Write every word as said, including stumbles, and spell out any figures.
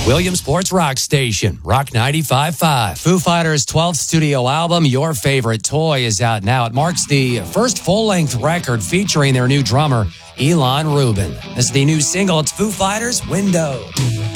Williamsport's Rock Station, Rock ninety-five point five. Foo Fighters' twelfth studio album, Your Favorite Toy, is out now. It marks the first full-length record featuring their new drummer, Elon Rubin. This is the new single. It's Foo Fighters' Window.